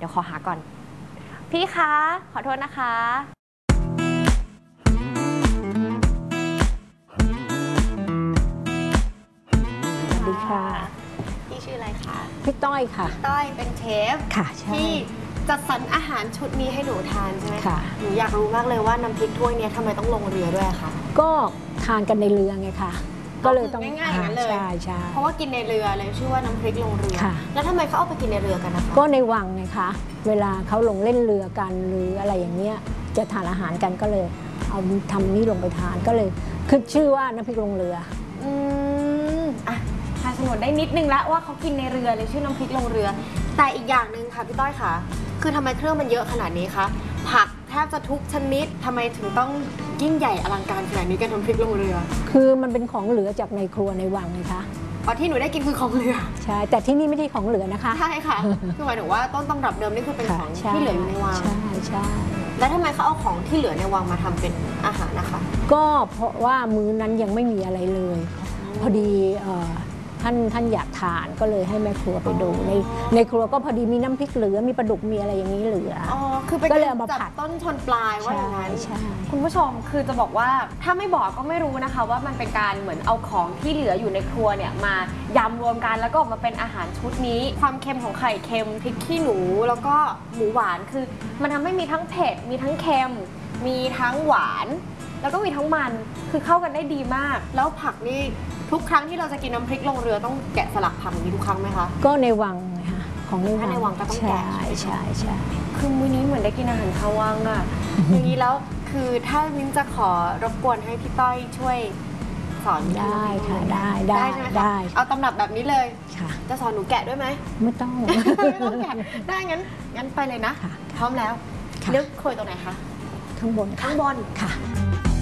ดี๋ยวขอหาก่อนพี่คะขอโทษนะคะสวัสดีค่ะพี่ชื่ออะไรคะพี่ต้อยค่ะต้อยเป็นเชฟค่ะใช่ที่จัดสรรอาหารชุดนี้ให้หนูทานใช่ไหมค่ะหนูอยากรู้มากเลยว่าน้ำพริกถ้วยนี้ทำไมต้องลงเรือด้วยคะก็ทานกันในเรือไงคะก็เลยต้องง่ายๆอย่างนั้นเลยใช่ใช่เพราะว่ากินในเรือเลยชื่อว่าน้ำพริกลงเรือค่ะแล้วทำไมเขาเอาไปกินในเรือกันนะคะก็ในวังไงคะเวลาเขาลงเล่นเรือกันหรืออะไรอย่างเงี้ยจะทานอาหารกันก็เลยเอาทำนี่ลงไปทานก็เลยคือชื่อว่าน้ำพริกลงเรืออ่ะทายสมุนได้นิดนึงแล้วว่าเขากินในเรือเลยชื่อน้ำพริกลงเรือ แต่อีกอย่างหนึ่งค่ะพี่ต้อยค่ะคือทำไมเครื่องมันเยอะขนาดนี้คะผักแทบจะทุกชนิดทำไมถึงต้องยิ่งใหญ่อลังการขนาดนี้กับน้ำพริกลงเรือคือมันเป็นของเหลือจากในครัวในวังไงคะอ๋อที่หนูได้กินคือของเรือใช่แต่ที่นี่ไม่ใช่ของเหลือนะคะใช่ค่ะคือหมายถึงว่าต้นตำรับเดิมนี่คือเป็นของที่เหลืออยู่ในวังใช่ใช่แล้วทำไมเขาเอาของที่เหลือในวังมาทำเป็นอาหารนะคะก็เพราะว่ามื้อนั้นยังไม่มีอะไรเลยพอดีท่านอยากทานก็เลยให้แม่ครัวไปดูในครัวก็พอดีมีน้ำพริกเหลือมีปลาดุกมีอะไรอย่างนี้เหลืออ๋อคือไปจับต้นชนปลายว่าอย่างนั้นคุณผู้ชมคือจะบอกว่าถ้าไม่บอกก็ไม่รู้นะคะว่ามันเป็นการเหมือนเอาของที่เหลืออยู่ในครัวเนี่ยมายำรวมกันแล้วก็ออกมาเป็นอาหารชุดนี้ความเค็มของไข่เค็มพริกขี้หนูแล้วก็หมูหวานคือมันทำให้มีทั้งเผ็ดมีทั้งเค็มมีทั้งหวานแล้วก็มีทั้งมันคือเข้ากันได้ดีมากแล้วผักนี่ทุกครั้งที่เราจะกินน้ำพริกลงเรือต้องแกะสลักผักนี้ทุกครั้งไหมคะก็ในวังนะคะของในวังถ้าในวังก็ต้องแกะใช่คือมื้อนี้เหมือนได้กินอาหารชาววังอ่ะ อย่างนี้แล้วคือถ้ามิ้นจะขอรบกวนให้พี่ต้อยช่วยสอนได้ค่ะได้ใช่ไหมคะเอาตำรับแบบนี้เลยค่ะจะสอนหนูแกะด้วยไหมไม่ต้องไม่ต้องแกะได้งั้นไปเลยนะพร้อมแล้วเลือกโคยตรงไหนคะข้างบนข้างบนค่ะ